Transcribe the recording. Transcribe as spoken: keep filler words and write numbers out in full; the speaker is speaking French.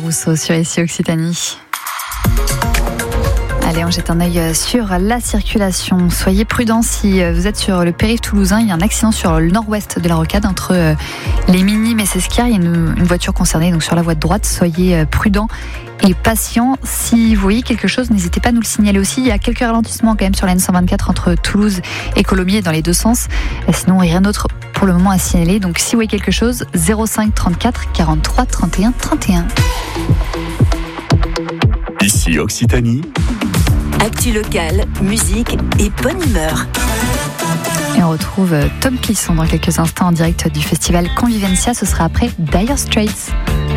Rousseau sur Ici Occitanie. Allez, on jette un œil sur la circulation. Soyez prudents si vous êtes sur le périph' toulousain. Il y a un accident sur le nord-ouest de la rocade entre les Minimes et Sesquières. Il y a une, une voiture concernée donc sur la voie de droite. Soyez prudents et patients. Si vous voyez quelque chose, n'hésitez pas à nous le signaler aussi. Il y a quelques ralentissements quand même sur la N cent vingt-quatre entre Toulouse et Colomiers dans les deux sens. Sinon, rien d'autre pour le moment à signaler. Donc si vous voyez quelque chose, zéro cinq trente-quatre quarante-trois trente et un trente et un. Ici Occitanie. Actu locale, musique et bonne humeur. Et on retrouve Tom Clisson dans quelques instants en direct du festival Convivencia. Ce sera après Dire Straits.